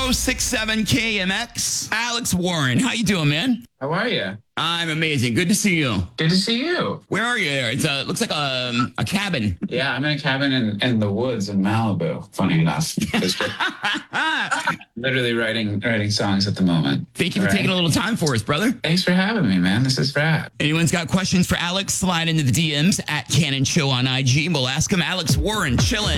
1067 KMX. Alex Warren, how you doing, man? How are you? I'm amazing. Good to see you. Good to see you. Where are you there? It looks like a cabin. Yeah, I'm in a cabin in the woods in Malibu. Funny enough, literally writing songs at the moment. Thank you for taking a little time for us, brother. Thanks for having me, man. This is rad. Anyone's got questions for Alex? Slide into the DMs at Cannon Show on IG. We'll ask him. Alex Warren, chillin'.